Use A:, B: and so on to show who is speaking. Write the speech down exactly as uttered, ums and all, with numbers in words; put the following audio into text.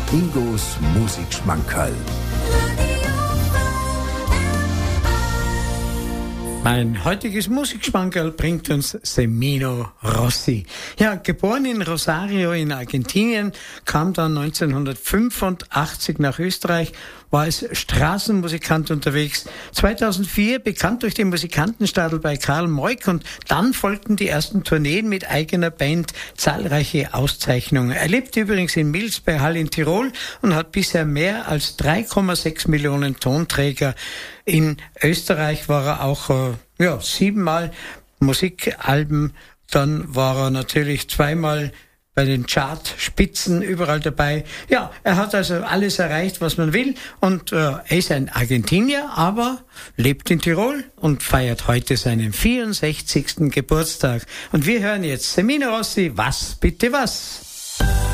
A: Ingos Musikschmankerl.
B: Mein heutiges Musikschmankerl bringt uns Semino Rossi. Ja, geboren in Rosario in Argentinien, kam dann neunzehnhundertfünfundachtzig nach Österreich, war als Straßenmusikant unterwegs. zweitausendvier bekannt durch den Musikantenstadel bei Karl Moik und dann folgten die ersten Tourneen mit eigener Band, zahlreiche Auszeichnungen. Er lebt übrigens in Mils bei Hall in Tirol und hat bisher mehr als drei Komma sechs Millionen Tonträger. In Österreich war er auch äh, ja, siebenmal Musikalben, dann war er natürlich zweimal bei den Chartspitzen überall dabei. Ja, er hat also alles erreicht, was man will, und äh, er ist ein Argentinier, aber lebt in Tirol und feiert heute seinen vierundsechzigsten Geburtstag. Und wir hören jetzt Semino Rossi, Was bitte was?